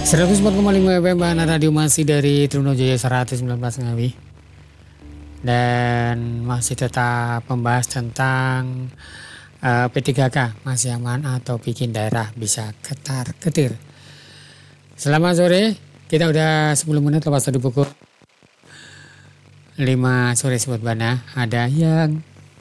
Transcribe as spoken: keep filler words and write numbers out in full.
seratus empat koma lima F M Bahana Radio masih dari Trunojaya seratus sembilan belas Ngawi. Dan masih tetap membahas tentang uh, P tiga K, masih aman atau bikin daerah bisa ketar-ketir. Selamat sore, kita udah sepuluh menit lepas dari pukul lima sore Sobat Bahana. Ada yang